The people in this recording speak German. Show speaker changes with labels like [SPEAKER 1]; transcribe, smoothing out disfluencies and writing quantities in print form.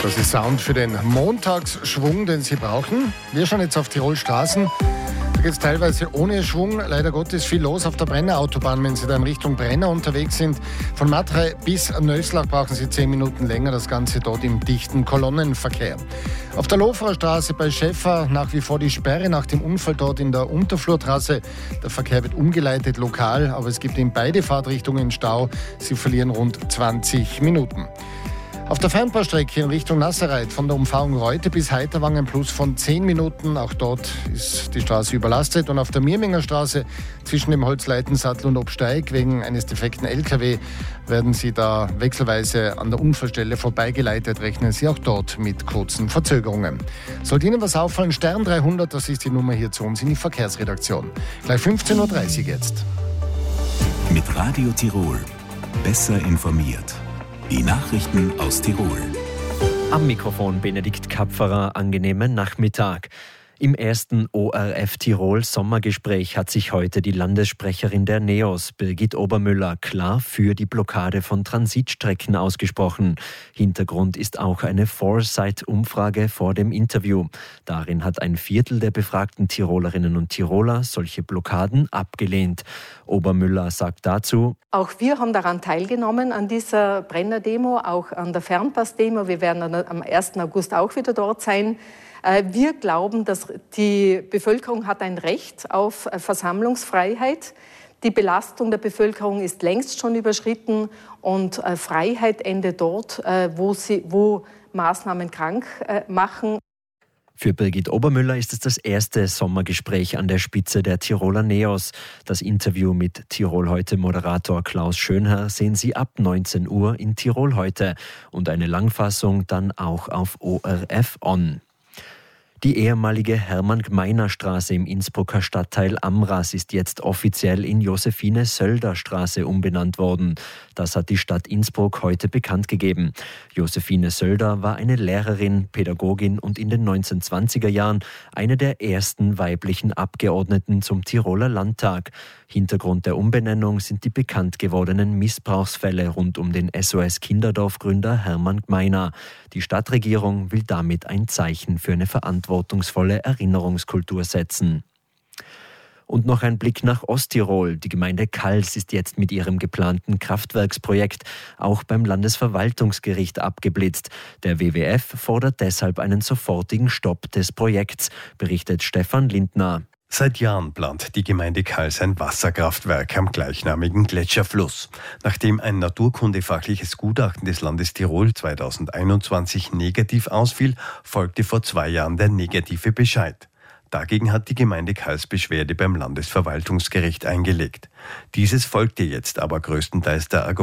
[SPEAKER 1] Das ist Sound für den Montagsschwung, den Sie brauchen. Wir schauen jetzt auf Tirol Straßen. Da geht es teilweise ohne Schwung. Leider Gottes viel los auf der Brennerautobahn, wenn Sie da in Richtung Brenner unterwegs sind. Von Matrei bis Nöslach brauchen Sie 10 Minuten länger. Das Ganze dort im dichten Kolonnenverkehr. Auf der Loferer Straße bei Schäffer nach wie vor die Sperre nach dem Unfall dort in der Unterflurtrasse. Der Verkehr wird umgeleitet lokal, aber es gibt in beide Fahrtrichtungen Stau. Sie verlieren rund 20 Minuten. Auf der Fernbahnstrecke in Richtung Nasserreit von der Umfahrung Reute bis Heiterwang ein Plus von 10 Minuten. Auch dort ist die Straße überlastet. Und auf der Mirminger Straße zwischen dem Holzleitensattel und Obsteig wegen eines defekten LKW werden Sie da wechselweise an der Unfallstelle vorbeigeleitet. Rechnen Sie auch dort mit kurzen Verzögerungen. Sollte Ihnen was auffallen, Stern 300, das ist die Nummer hier zu uns in die Verkehrsredaktion. Gleich 15.30 Uhr jetzt.
[SPEAKER 2] Mit Radio Tirol. Besser informiert. Die Nachrichten aus Tirol.
[SPEAKER 3] Am Mikrofon Benedikt Kapferer, angenehmen Nachmittag. Im ersten ORF Tirol Sommergespräch hat sich heute die Landessprecherin der NEOS, Birgit Obermüller, klar für die Blockade von Transitstrecken ausgesprochen. Hintergrund ist auch eine Foresight-Umfrage vor dem Interview. Darin hat ein Viertel der befragten Tirolerinnen und Tiroler solche Blockaden abgelehnt. Obermüller sagt dazu:
[SPEAKER 4] Auch wir haben daran teilgenommen, an dieser Brenner-Demo, auch an der Fernpass-Demo. Wir werden am 1. August auch wieder dort sein. Wir glauben, dass die Bevölkerung hat ein Recht auf Versammlungsfreiheit. Die Belastung der Bevölkerung ist längst schon überschritten und Freiheit endet dort, wo Maßnahmen krank machen.
[SPEAKER 3] Für Birgit Obermüller ist es das erste Sommergespräch an der Spitze der Tiroler NEOS. Das Interview mit Tirol Heute-Moderator Klaus Schönherr sehen Sie ab 19 Uhr in Tirol Heute und eine Langfassung dann auch auf ORF On. Die ehemalige Hermann-Gmeiner-Straße im Innsbrucker Stadtteil Amras ist jetzt offiziell in Josephine-Söllder-Straße umbenannt worden. Das hat die Stadt Innsbruck heute bekannt gegeben. Josephine Söllder war eine Lehrerin, Pädagogin und in den 1920er Jahren eine der ersten weiblichen Abgeordneten zum Tiroler Landtag. Hintergrund der Umbenennung sind die bekannt gewordenen Missbrauchsfälle rund um den SOS-Kinderdorfgründer Hermann Gmeiner. Die Stadtregierung will damit ein Zeichen für eine verantwortungsvolle Erinnerungskultur setzen. Und noch ein Blick nach Osttirol. Die Gemeinde Kals ist jetzt mit ihrem geplanten Kraftwerksprojekt auch beim Landesverwaltungsgericht abgeblitzt. Der WWF fordert deshalb einen sofortigen Stopp des Projekts, berichtet Stefan Lindner.
[SPEAKER 5] Seit Jahren plant die Gemeinde Kals ein Wasserkraftwerk am gleichnamigen Gletscherfluss. Nachdem ein naturkundefachliches Gutachten des Landes Tirol 2021 negativ ausfiel, folgte vor 2 Jahren der negative Bescheid. Dagegen hat die Gemeinde Kals Beschwerde beim Landesverwaltungsgericht eingelegt. Dieses folgte jetzt aber größtenteils der